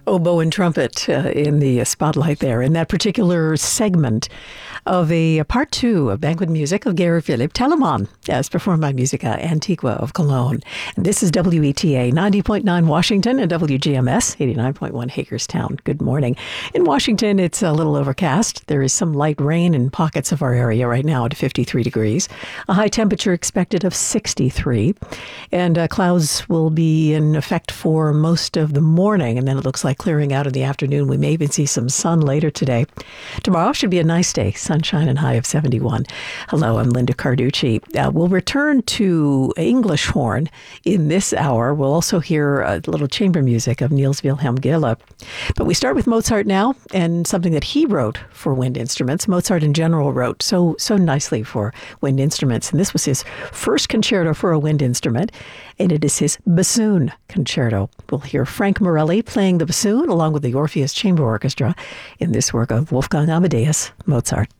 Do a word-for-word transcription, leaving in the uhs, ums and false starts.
oboe and trumpet uh, in the spotlight there in that particular segment of a, a part two of Banquet Music of Gary Philippe Telemann, as performed by Musica Antigua of Cologne. And this is W E T A ninety point nine Washington and W G M S eighty-nine point one Hagerstown. Good morning. In Washington, it's a little overcast. There is some light rain in pockets of our area right now at fifty-three degrees. A high temperature expected of sixty-three. And uh, clouds will be in effect for most of the morning, and then it looks like clearing out in the afternoon. We may even see some sun later today. Tomorrow should be a nice day. Sunshine and high of seventy-one. Hello, I'm Linda Carducci. Uh, we'll return to English horn in this hour. We'll also hear a little chamber music of Niels Wilhelm Gille. But we start with Mozart now, and something that he wrote for wind instruments. Mozart in general wrote so so nicely for wind instruments, and this was his first concerto for a wind instrument, and it is his bassoon concerto. We'll hear Frank Morelli playing the bassoon along with the Orpheus Chamber Orchestra in this work of Wolfgang Amadeus Mozart.